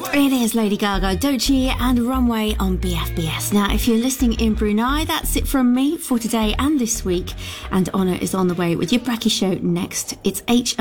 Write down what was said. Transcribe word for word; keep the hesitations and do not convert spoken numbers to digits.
It is Lady Gaga, Doechii and Runway on B F B S. Now, if you're listening in Brunei, that's it from me for today and this week. And Honor is on the way with your Bracky Show next. It's H